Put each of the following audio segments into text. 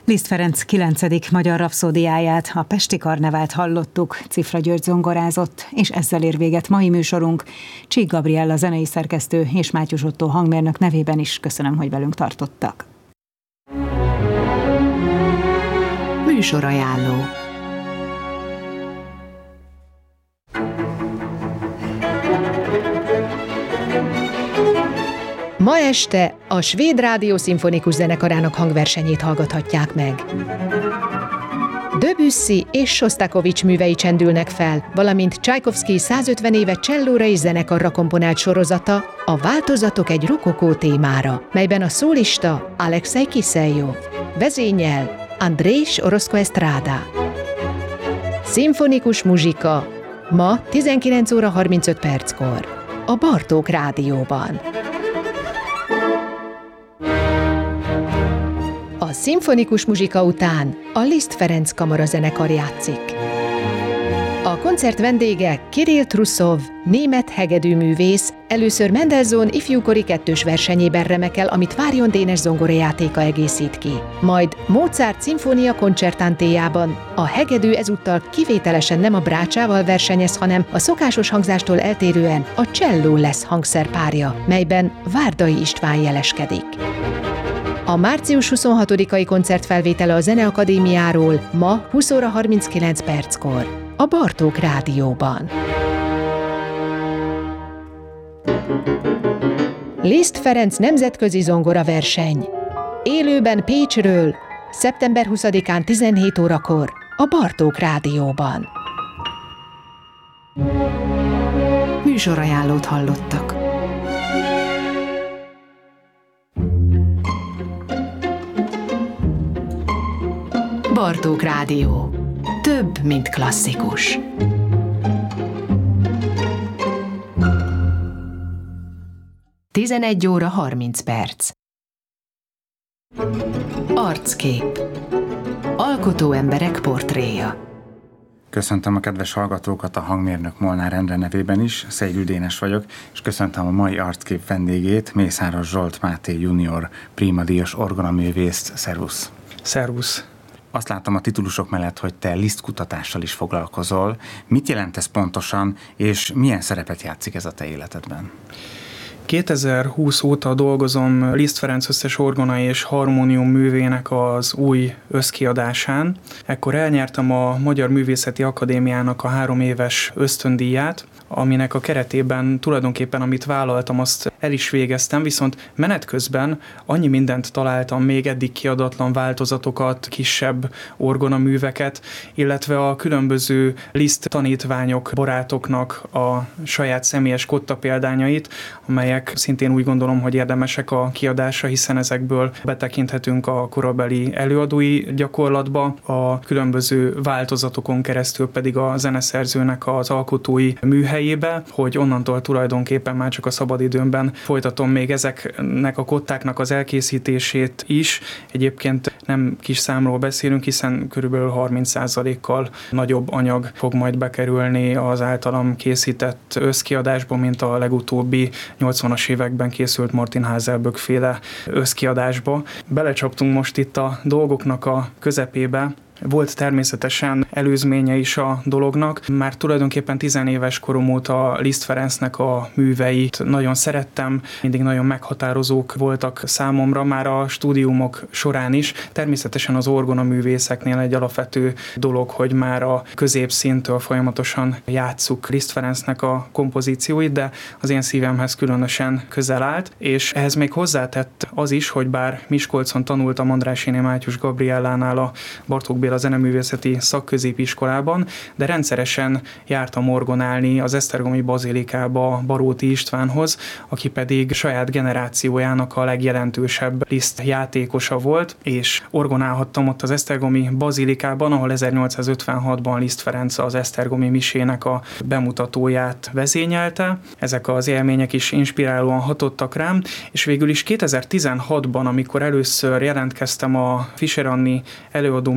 Liszt Ferenc 9. magyar rapszódiáját, a Pesti Karnevált hallottuk, Cifra György zongorázott, és ezzel ér véget mai műsorunk. Csík Gabriella zenei szerkesztő és Mátyus Ottó hangmérnök nevében is köszönöm, hogy velünk tartottak. Műsorajánló. Ma este a Svéd Rádió Szimfonikus Zenekarának hangversenyét hallgathatják meg. Debussy és Sostakovics művei csendülnek fel, valamint Csajkovszky 150 éve csellóra és zenekarra komponált sorozata, a Változatok egy rokokó témára, melyben a szólista Alexei Kiseljov, vezényel Andrés Orozco Estrada. Szimfonikus muzsika ma 19 óra 35 perckor a Bartók Rádióban. A szimfonikus muzsika után a Liszt Ferenc kamarazenekar játszik. A koncert vendége Kirill Trussov, német hegedűművész, először Mendelssohn ifjúkori kettős versenyében remekel, amit Várjon Dénes zongorajátéka egészít ki. Majd Mozart szimfónia koncertantéjában a hegedű ezúttal kivételesen nem a brácsával versenyez, hanem a szokásos hangzástól eltérően a cselló lesz hangszerpárja, melyben Várdai István jeleskedik. A március 26-ai koncertfelvétele a Zeneakadémiáról ma 20 óra 39 perckor a Bartók Rádióban. Liszt Ferenc nemzetközi zongoraverseny. Élőben Pécsről, szeptember 20-án 17 órakor a Bartók Rádióban. Műsorajánlót hallottak. Bartók Rádió. Több, mint klasszikus. Tizenegy óra 30 perc. Arckép. Alkotó emberek portréja. Köszöntöm a kedves hallgatókat a hangmérnök Molnár Endre nevében is, Szegő Dénes vagyok, és köszöntöm a mai arckép vendégét, Mészáros Zsolt Máté junior prímadíjas orgonaművészt. Szervusz! Szervusz! Azt láttam a titulusok mellett, hogy te Liszt kutatással is foglalkozol. Mit jelent ez pontosan, és milyen szerepet játszik ez a te életedben? 2020 óta dolgozom Liszt Ferenc összes orgona és harmónium művének az új összkiadásán. Ekkor elnyertem a Magyar Művészeti Akadémiának a 3 éves ösztöndíját, aminek a keretében tulajdonképpen amit vállaltam, azt el is végeztem, viszont menet közben annyi mindent találtam, még eddig kiadatlan változatokat, kisebb orgonaműveket, illetve a különböző Liszt tanítványok, barátoknak a saját személyes kotta példányait, amelyek szintén úgy gondolom, hogy érdemesek a kiadásra, hiszen ezekből betekinthetünk a korabeli előadói gyakorlatba, a különböző változatokon keresztül pedig a zeneszerzőnek az alkotói műhelyébe, hogy onnantól tulajdonképpen már csak a szabadidőmben folytatom még ezeknek a kottáknak az elkészítését is. Egyébként nem kis számról beszélünk, hiszen körülbelül 30%-kal nagyobb anyag fog majd bekerülni az általam készített összkiadásba, mint a legutóbbi 80-as években készült Martin Haselböck féle összkiadásba. Belecsaptunk most itt a dolgoknak a közepébe. Volt természetesen előzménye is a dolognak. Már tulajdonképpen 10 éves korom óta Liszt Ferencnek a műveit nagyon szerettem, mindig nagyon meghatározók voltak számomra, már a stúdiumok során is. Természetesen az orgonaművészeknél egy alapvető dolog, hogy már a középszinttől folyamatosan játsszuk Liszt Ferencnek a kompozícióit, de az én szívemhez különösen közel állt, és ehhez még hozzátett az is, hogy bár Miskolcon tanultam Andrássy Mátyus Gabriellánál a Bartók Béla Zeneművészeti Szakközépiskolában, de rendszeresen jártam orgonálni az esztergomi bazilikába Baróti Istvánhoz, aki pedig saját generációjának a legjelentősebb Liszt játékosa volt, és orgonálhattam ott az esztergomi bazilikában, ahol 1856-ban Liszt Ferenc az esztergomi misének a bemutatóját vezényelte. Ezek az élmények is inspirálóan hatottak rám, és végül is 2016-ban, amikor először jelentkeztem a Fischer Anni előadó művészeti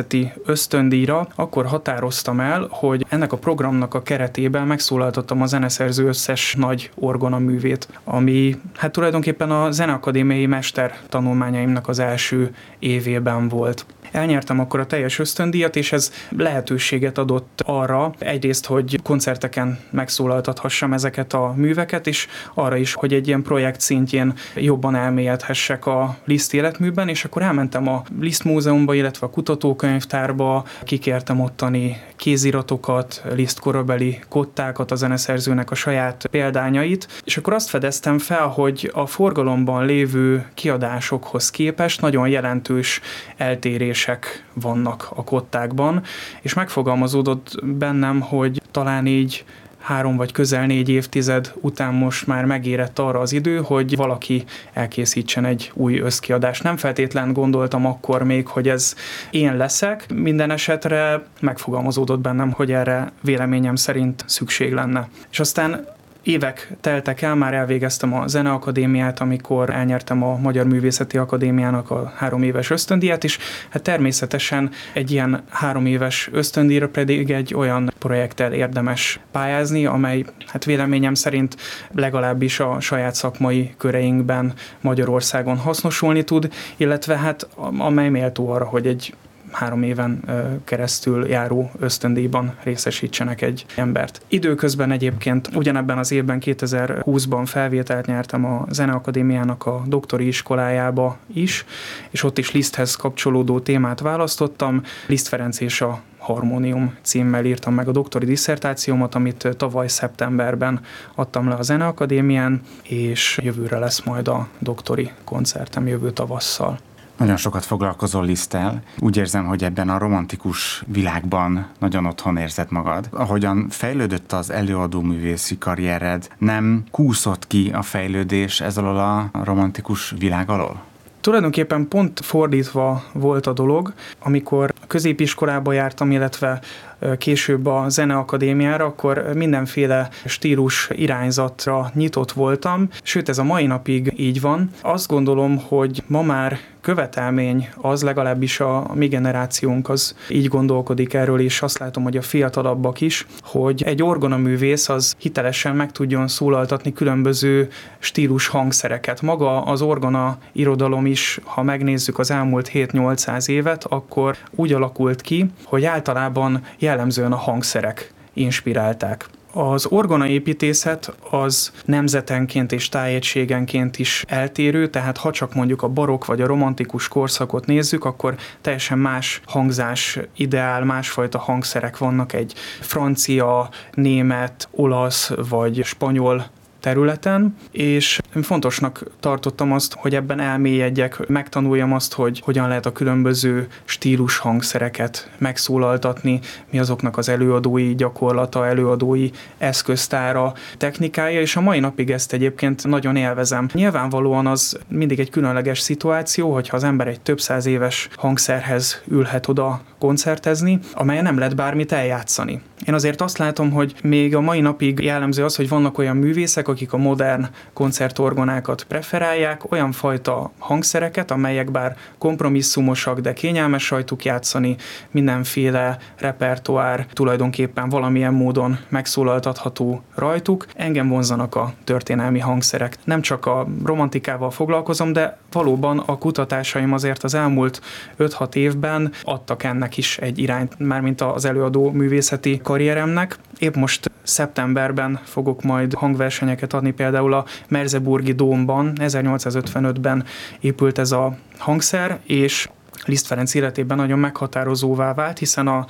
művészeti ösztöndíjra akkor határoztam el, hogy ennek a programnak a keretében megszólaltattam a zeneszerző összes nagy orgonaművét, ami hát tulajdonképpen a zeneakadémiai mestertanulmányaimnak az első évében volt. Elnyertem akkor a teljes ösztöndíjat, és ez lehetőséget adott arra, egyrészt, hogy koncerteken megszólaltathassam ezeket a műveket, és arra is, hogy egy ilyen projekt szintjén jobban elmélyedhessek a Liszt életműben, és akkor elmentem a Liszt Múzeumba, illetve a kutatókönyvtárba, kikértem ottani kéziratokat, Liszt korabeli kottákat, a zeneszerzőnek a saját példányait, és akkor azt fedeztem fel, hogy a forgalomban lévő kiadásokhoz képest nagyon jelentős eltérések vannak a kottákban, és megfogalmazódott bennem, hogy talán így 3 vagy közel 4 évtized után most már megérett arra az idő, hogy valaki elkészítsen egy új összkiadást. Nem feltétlen gondoltam akkor még, hogy ez én leszek. Minden esetre megfogalmazódott bennem, hogy erre véleményem szerint szükség lenne. És aztán évek teltek el, már elvégeztem a Zeneakadémiát, amikor elnyertem a Magyar Művészeti Akadémiának a 3 éves ösztöndíjat, és hát természetesen egy ilyen 3 éves ösztöndíjra pedig egy olyan projekttel érdemes pályázni, amely hát véleményem szerint legalábbis a saját szakmai köreinkben Magyarországon hasznosulni tud, illetve hát amely méltó arra, hogy egy 3 éven keresztül járó ösztöndíjban részesítsenek egy embert. Időközben egyébként ugyanebben az évben, 2020-ban felvételt nyertem a Zeneakadémiának a doktori iskolájába is, és ott is Liszthez kapcsolódó témát választottam. Liszt Ferenc és a Harmónium címmel írtam meg a doktori disszertációmat, amit tavaly szeptemberben adtam le a Zeneakadémián, és jövőre lesz majd a doktori koncertem jövő tavasszal. Nagyon sokat foglalkozol Liszttel. Úgy érzem, hogy ebben a romantikus világban nagyon otthon érzed magad. Ahogyan fejlődött az előadóművészi karriered, nem kúszott ki a fejlődés ez alól a romantikus világ alól? Tulajdonképpen pont fordítva volt a dolog, amikor középiskolába jártam, illetve később a Zeneakadémiára, akkor mindenféle stílus irányzatra nyitott voltam, sőt ez a mai napig így van. Azt gondolom, hogy ma már követelmény az, legalábbis a mi generációnk az így gondolkodik erről, és azt látom, hogy a fiatalabbak is, hogy egy orgonaművész az hitelesen meg tudjon szólaltatni különböző stílus hangszereket. Maga az orgona irodalom is, ha megnézzük az elmúlt 7-800 évet, akkor úgy alakult ki, hogy általában jellemzően a hangszerek inspirálták. Az orgonaépítészet az nemzetenként és tájegységenként is eltérő, tehát ha csak mondjuk a barokk vagy a romantikus korszakot nézzük, akkor teljesen más hangzás ideál, másfajta hangszerek vannak egy francia, német, olasz vagy spanyol területen, és fontosnak tartottam azt, hogy ebben elmélyedjek, megtanuljam azt, hogy hogyan lehet a különböző stílus hangszereket megszólaltatni, mi azoknak az előadói gyakorlata, előadói eszköztára, technikája, és a mai napig ezt egyébként nagyon élvezem. Nyilvánvalóan az mindig egy különleges szituáció, hogyha az ember egy több száz éves hangszerhez ülhet oda koncertezni, amelyen nem lehet bármit eljátszani. Én azért azt látom, hogy még a mai napig jellemző az, hogy vannak olyan művészek, akik a modern koncertorgonákat preferálják, olyan fajta hangszereket, amelyek bár kompromisszumosak, de kényelmes rajtuk játszani, mindenféle repertoár tulajdonképpen valamilyen módon megszólaltatható rajtuk. Engem vonzanak a történelmi hangszerek. Nem csak a romantikával foglalkozom, de valóban a kutatásaim azért az elmúlt 5-6 évben adtak ennek is egy irányt, mármint az előadó művészeti karrieremnek. Épp most szeptemberben fogok majd hangversenyeket adni, például a Merseburgi Dómban, 1855-ben épült ez a hangszer, és Liszt Ferenc életében nagyon meghatározóvá vált, hiszen a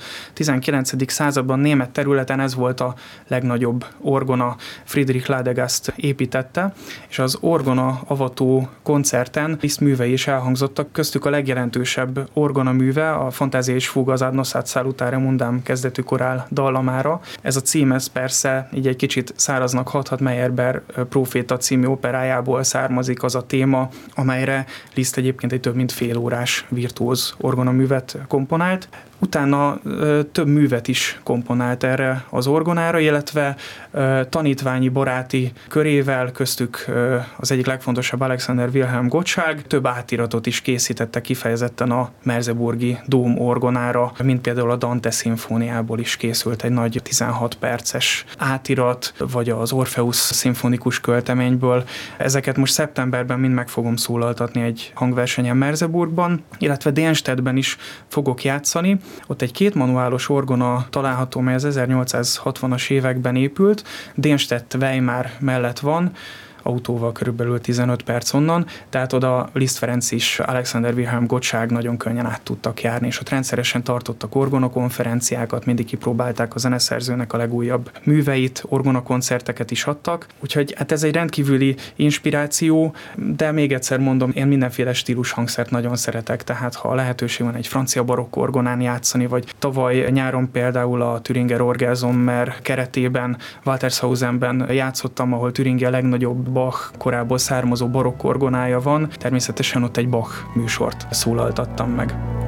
19. században német területen ez volt a legnagyobb orgona, Friedrich Ladegast építette, és az orgona avató koncerten Liszt művei is elhangzottak, köztük a legjelentősebb orgona műve, a Fantasia és Fuga az Ad Nosat Salutare Mundam kezdetű korál dallamára. Ez a cím, ez persze így egy kicsit száraznak hathat, Meyerbeer Próféta című operájából származik az a téma, amelyre Liszt egyébként egy több mint fél órás virtuóz orgonaművet komponált. Utána több művet is komponált erre az orgonára, illetve tanítványi baráti körével, köztük az egyik legfontosabb Alexander Wilhelm Gottschalk több átiratot is készítette kifejezetten a merseburgi dóm orgonára, mint például a Dante szimfóniából is készült egy nagy 16 perces átirat, vagy az Orpheus szimfonikus költeményből. Ezeket most szeptemberben mind meg fogom szólaltatni egy hangversenyen Merseburgban, illetve Dänstedtben is fogok játszani. Ott egy kétmanuálos orgona található, mely az 1860-as években épült. Dänstedt Weimar mellett van, autóval körülbelül 15 perc onnan, tehát oda Liszt Ferenc is, Alexander Wilhelm Gottschalk nagyon könnyen át tudtak járni, és ott rendszeresen tartottak orgonakonferenciákat, mindig kipróbálták a zeneszerzőnek a legújabb műveit, orgonakoncerteket is adtak, úgyhogy hát ez egy rendkívüli inspiráció, de még egyszer mondom, én mindenféle stílus hangszert nagyon szeretek, tehát ha lehetőség van egy francia barokk orgonán játszani, vagy tavaly nyáron például a Thüringer Orgelzsommer keretében, Waltershausenben játszottam, ahol Thüringer legnagyobb Bach korából származó barokk orgonája van. Természetesen ott egy Bach műsort szólaltattam meg.